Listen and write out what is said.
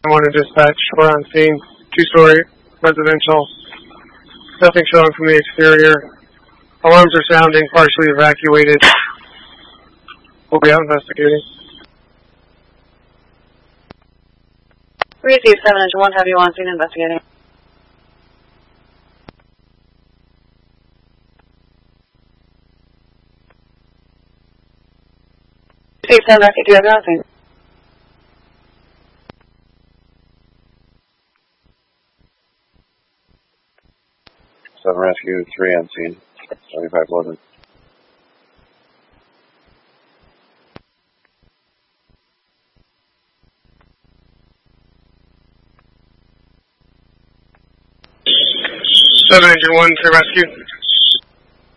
I want to dispatch. We're on scene. 2-story residential. Nothing showing from the exterior. Alarms are sounding. Partially evacuated. We'll be out investigating. We received 7 Engine 1. Have you on scene investigating? Received 10 Rescue 2. Have you on scene? Rescue 3 on scene. 75 loaded. Engine 1 to rescue.